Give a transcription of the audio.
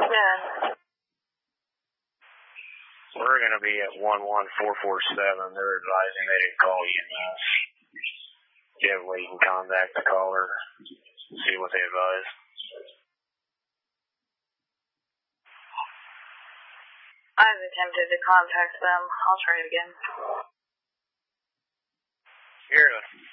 Yeah. We're going to be at 11447. They're advising they didn't call you. Do you have a way you can contact the caller, see what they advise? I've attempted to contact them. I'll try it again. Here.